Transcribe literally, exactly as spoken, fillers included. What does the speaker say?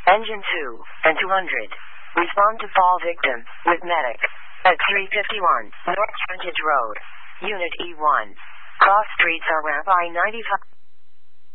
Engine two and two hundred. Respond to fall victim with medic at three fifty-one North Frontage Road. Unit E one. Cross streets are ramp I ninety-five.